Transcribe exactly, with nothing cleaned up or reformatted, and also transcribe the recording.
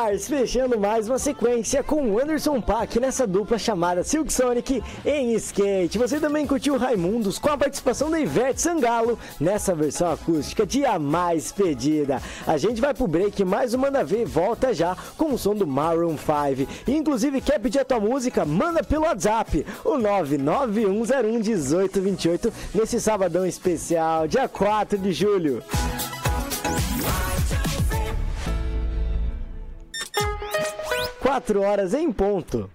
Stars, fechando mais uma sequência com o Anderson Paak nessa dupla chamada Silk Sonic em skate. Você também curtiu Raimundos com a participação da Ivete Sangalo nessa versão acústica de A Mais Pedida. A gente vai pro break, mais um Manda Ver volta já com o som do Maroon cinco. Inclusive, quer pedir a tua música? Manda pelo WhatsApp, o nove nove um zero um um oito dois oito, nesse sabadão especial, dia quatro de julho. Quatro horas em ponto.